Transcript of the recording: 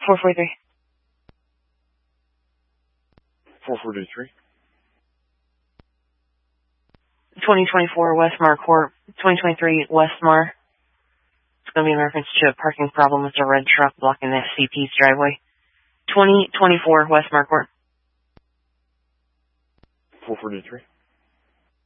443. 443. 2024 Westmar Court. 2023 Westmar. It's going to be in reference to a parking problem with a red truck blocking the CP's driveway. 2024 Westmar Court. 443.